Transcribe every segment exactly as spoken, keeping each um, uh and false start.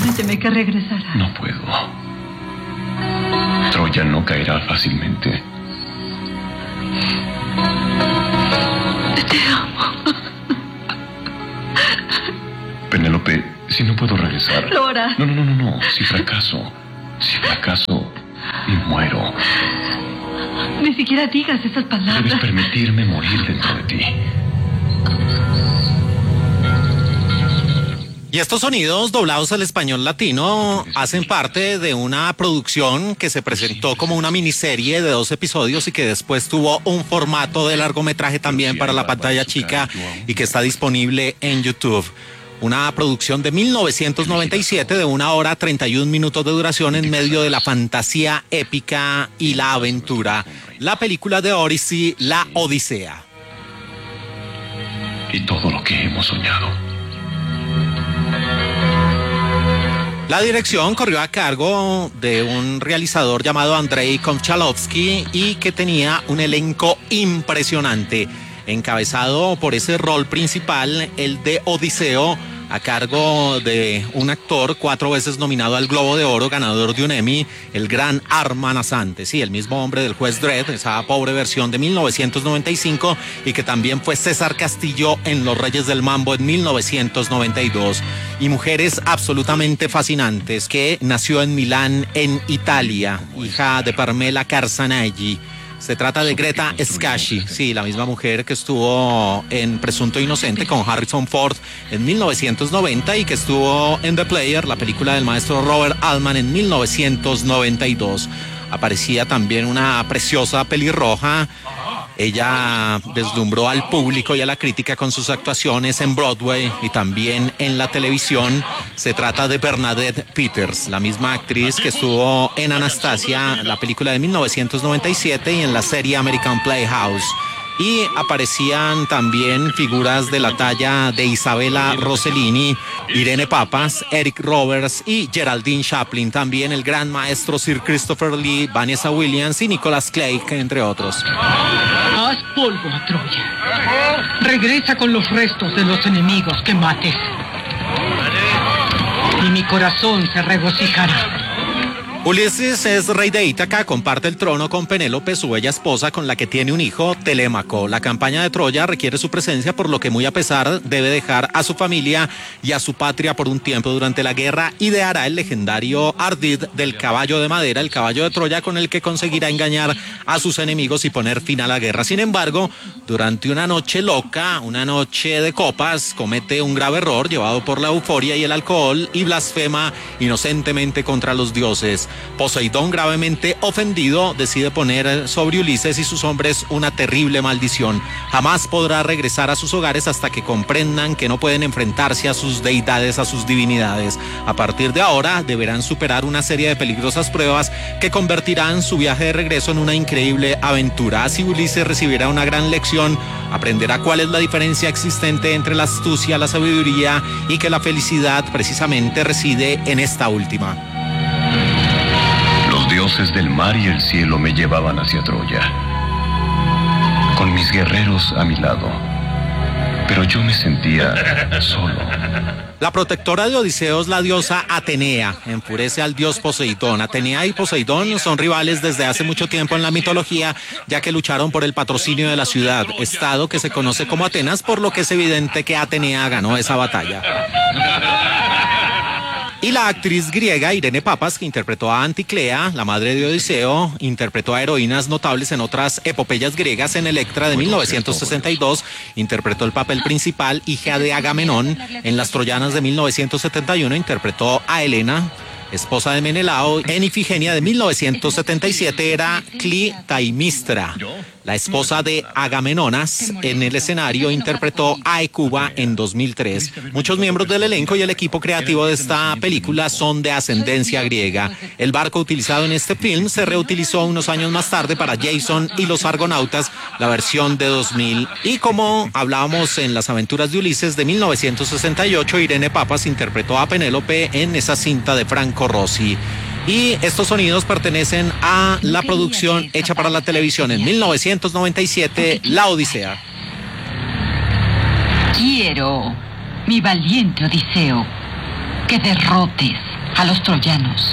Prométeme que regresará. No puedo. Troya no caerá fácilmente. Te amo. Penélope, si no puedo regresar... Lo harás. No, no, no, no, no. Si fracaso, si fracaso y muero... Ni siquiera digas esas palabras. Debes permitirme morir dentro de ti. Y estos sonidos doblados al español latino hacen parte de una producción que se presentó como una miniserie de dos episodios y que después tuvo un formato de largometraje también para la pantalla chica y que está disponible en YouTube. Una producción de mil novecientos noventa y siete de una hora treinta y un minutos de duración en medio de la fantasía épica y la aventura. La película de Odyssey, La Odisea. Y todo lo que hemos soñado. La dirección corrió a cargo de un realizador llamado Andrei Konchalovsky y que tenía un elenco impresionante, encabezado por ese rol principal, el de Odiseo, a cargo de un actor cuatro veces nominado al Globo de Oro, ganador de un Emmy, el gran Arman Assante, sí, el mismo hombre del juez Dredd, esa pobre versión de mil novecientos noventa y cinco, y que también fue César Castillo en Los Reyes del Mambo en mil novecientos noventa y dos. Y mujeres absolutamente fascinantes, que nació en Milán, en Italia, hija de Parmela Carsanelli. Se trata de Greta Scacchi, sí, la misma mujer que estuvo en Presunto Inocente con Harrison Ford en mil novecientos noventa y que estuvo en The Player, la película del maestro Robert Altman, en mil novecientos noventa y dos. Aparecía también una preciosa pelirroja. Ella deslumbró al público y a la crítica con sus actuaciones en Broadway y también en la televisión. Se trata de Bernadette Peters, la misma actriz que estuvo en Anastasia, la película de mil novecientos noventa y siete, y en la serie American Playhouse. Y aparecían también figuras de la talla de Isabella Rossellini, Irene Papas, Eric Roberts y Geraldine Chaplin. También el gran maestro Sir Christopher Lee, Vanessa Williams y Nicholas Clegg, entre otros. Haz polvo a Troya. Regresa con los restos de los enemigos que mates. Y mi corazón se regocijará. Ulises es rey de Ítaca, comparte el trono con Penélope, su bella esposa, con la que tiene un hijo, Telémaco. La campaña de Troya requiere su presencia, por lo que muy a pesar debe dejar a su familia y a su patria por un tiempo durante la guerra. Ideará el legendario ardid del caballo de madera, el caballo de Troya, con el que conseguirá engañar a sus enemigos y poner fin a la guerra. Sin embargo, durante una noche loca, una noche de copas, comete un grave error llevado por la euforia y el alcohol y blasfema inocentemente contra los dioses. Poseidón, gravemente ofendido, decide poner sobre Ulises y sus hombres una terrible maldición. Jamás podrá regresar a sus hogares hasta que comprendan que no pueden enfrentarse a sus deidades, a sus divinidades. A partir de ahora deberán superar una serie de peligrosas pruebas que convertirán su viaje de regreso en una increíble aventura. Así Ulises recibirá una gran lección, aprenderá cuál es la diferencia existente entre la astucia, la sabiduría y que la felicidad precisamente reside en esta última. Los dioses del mar y el cielo me llevaban hacia Troya, con mis guerreros a mi lado, pero yo me sentía solo. La protectora de Odiseo es la diosa Atenea, enfurece al dios Poseidón. Atenea y Poseidón son rivales desde hace mucho tiempo en la mitología, ya que lucharon por el patrocinio de la ciudad, estado que se conoce como Atenas, por lo que es evidente que Atenea ganó esa batalla. Y la actriz griega Irene Papas, que interpretó a Anticlea, la madre de Odiseo, interpretó a heroínas notables en otras epopeyas griegas. En Electra de mil novecientos sesenta y dos interpretó el papel principal, hija de Agamenón. En Las Troyanas de mil novecientos setenta y uno interpretó a Helena, esposa de Menelao. En Ifigenia de mil novecientos setenta y siete era Clitaimnestra, la esposa de Agamenonas. En el escenario interpretó a Hecuba en dos mil tres. Muchos miembros del elenco y el equipo creativo de esta película son de ascendencia griega. El barco utilizado en este film se reutilizó unos años más tarde para Jason y los Argonautas, la versión de dos mil. Y como hablábamos en Las Aventuras de Ulises de mil novecientos sesenta y ocho, Irene Papas interpretó a Penélope en esa cinta de Franco Rossi. Y estos sonidos pertenecen a la producción hecha para la televisión en mil novecientos noventa y siete, La Odisea. Quiero, mi valiente Odiseo, que derrotes a los troyanos.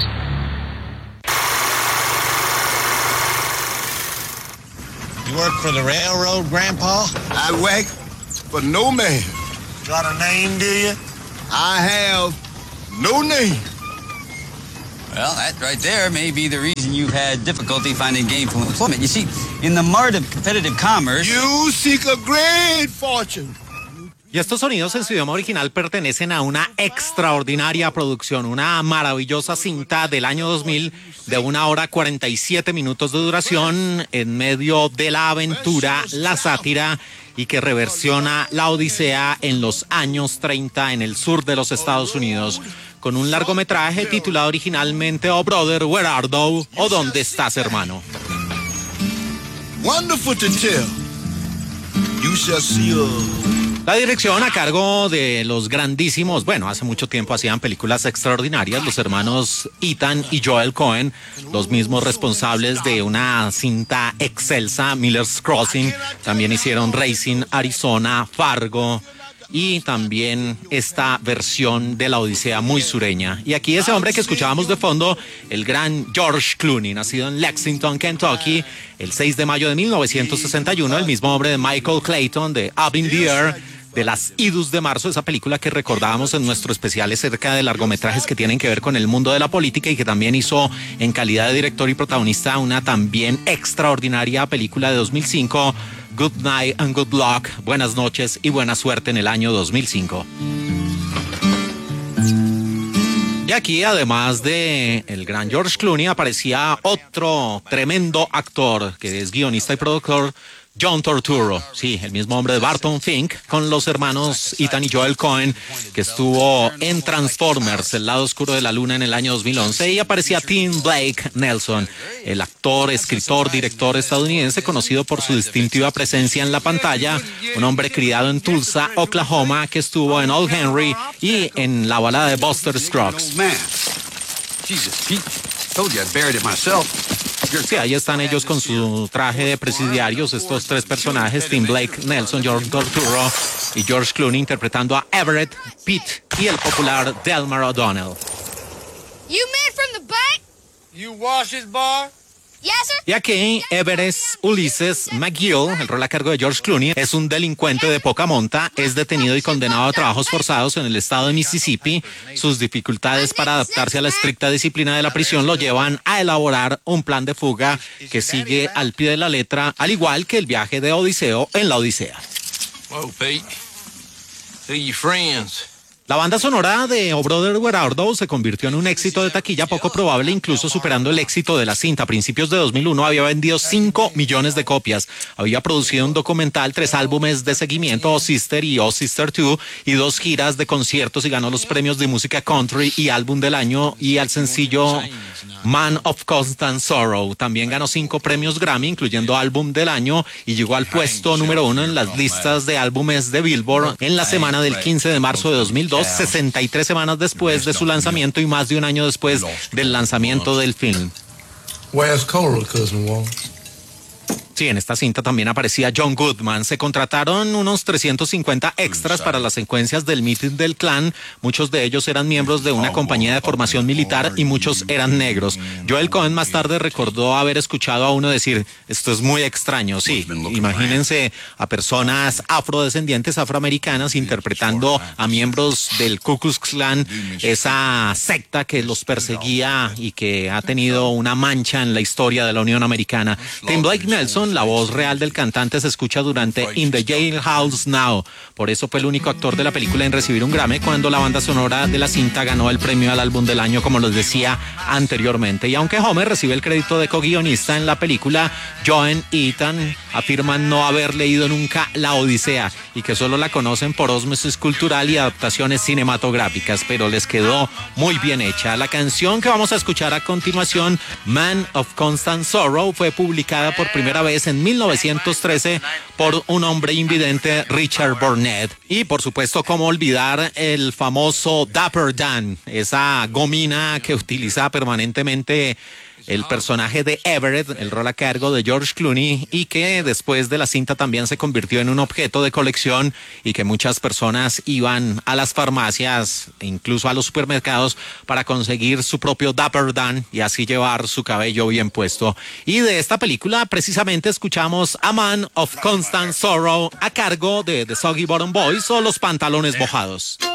You work for the railroad, Grandpa? I work for no man. Got a name, do you? I have no name. Well, that right there may be the reason you've had difficulty finding gainful employment. You see, in the mart of competitive commerce... You seek a great fortune. Y estos sonidos en su idioma original pertenecen a una extraordinaria producción, una maravillosa cinta del año dos mil de una hora cuarenta y siete minutos de duración en medio de la aventura, la sátira y que reversiona la Odisea en los años treinta en el sur de los Estados Unidos, con un largometraje titulado originalmente Oh Brother, Where Art Thou? O ¿Dónde estás, hermano? Wonderful to tell. You shall see a... La dirección a cargo de los grandísimos, bueno, hace mucho tiempo hacían películas extraordinarias, los hermanos Ethan y Joel Coen, los mismos responsables de una cinta excelsa, Miller's Crossing, también hicieron Racing Arizona, Fargo y también esta versión de la Odisea muy sureña. Y aquí ese hombre que escuchábamos de fondo, el gran George Clooney, nacido en Lexington, Kentucky, el seis de mayo de mil novecientos sesenta y uno, el mismo hombre de Michael Clayton, de Up in the Air, de las Idus de marzo, esa película que recordábamos en nuestro especial acerca de largometrajes que tienen que ver con el mundo de la política y que también hizo en calidad de director y protagonista una también extraordinaria película de dos mil cinco, Good Night and Good Luck, Buenas noches y buena suerte, en el año dos mil cinco. Y aquí, además de el gran George Clooney, aparecía otro tremendo actor que es guionista y productor, John Turturro, sí, el mismo hombre de Barton Fink, con los hermanos Ethan y Joel Coen, que estuvo en Transformers, El lado oscuro de la luna, en el año dos mil once, y aparecía Tim Blake Nelson, el actor, escritor, director estadounidense, conocido por su distintiva presencia en la pantalla, un hombre criado en Tulsa, Oklahoma, que estuvo en Old Henry y en la balada de Buster Scruggs. Sí, ahí están ellos con su traje de presidiarios, estos tres personajes, Tim Blake Nelson, John Turturro y George Clooney, interpretando a Everett, Pete y el popular Delmar O'Donnell. You man from the back? You wash his bar? Yes, sir. Y aquí Everett Ulysses McGill, el rol a cargo de George Clooney, es un delincuente de poca monta, es detenido y condenado a trabajos forzados en el estado de Mississippi. Sus dificultades para adaptarse a la estricta disciplina de la prisión lo llevan a elaborar un plan de fuga que sigue al pie de la letra, al igual que el viaje de Odiseo en la Odisea. Whoa, Pete. See your friends. La banda sonora de Oh Brother, Where Art Thou? Se convirtió en un éxito de taquilla poco probable, incluso superando el éxito de la cinta. A principios de dos mil uno había vendido cinco millones de copias. Había producido un documental, tres álbumes de seguimiento, Oh Sister y Oh Sister dos, y dos giras de conciertos, y ganó los premios de música country y álbum del año y al sencillo Man of Constant Sorrow. También ganó cinco premios Grammy, incluyendo álbum del año, y llegó al puesto número uno en las listas de álbumes de Billboard en la semana del quince de marzo de dos mil dos, sesenta y tres semanas después de su lanzamiento y más de un año después del lanzamiento del film. Where's Coral, cousin Walt? Sí, en esta cinta también aparecía John Goodman. Se contrataron unos trescientos cincuenta extras para las secuencias del mitin del Klan. Muchos de ellos eran miembros de una compañía de formación militar y muchos eran negros. Joel Coen más tarde recordó haber escuchado a uno decir, esto es muy extraño. Sí, imagínense a personas afrodescendientes, afroamericanas, interpretando a miembros del Ku Klux Klan, esa secta que los perseguía y que ha tenido una mancha en la historia de la Unión Americana. Tim Blake Nelson, la voz real del cantante, se escucha durante In the Jailhouse Now. Por eso fue el único actor de la película en recibir un Grammy cuando la banda sonora de la cinta ganó el premio al álbum del año, como les decía anteriormente. Y aunque Homer recibe el crédito de co-guionista en la película, Joan y Ethan afirman no haber leído nunca La Odisea y que solo la conocen por ósmosis cultural y adaptaciones cinematográficas, pero les quedó muy bien hecha. La canción que vamos a escuchar a continuación, Man of Constant Sorrow, fue publicada por primera vez en mil novecientos trece por un hombre invidente, Richard Burnett. Y por supuesto, cómo olvidar el famoso Dapper Dan, esa gomina que utiliza permanentemente el personaje de Everett, el rol a cargo de George Clooney, y que después de la cinta también se convirtió en un objeto de colección y que muchas personas iban a las farmacias, incluso a los supermercados, para conseguir su propio Dapper Dan y así llevar su cabello bien puesto. Y de esta película precisamente escuchamos A Man of Constant Sorrow a cargo de The Soggy Bottom Boys o Los Pantalones Mojados.